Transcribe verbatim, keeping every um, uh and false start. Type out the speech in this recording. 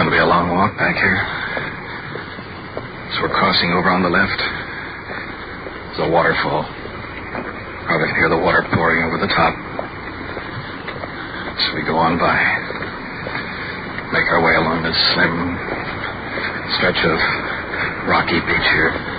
to be a long walk back here. So we're crossing over on the left. There's a waterfall. Probably hear the water pouring over the top. So we go on by. Make our way along this slim stretch of rocky beach here.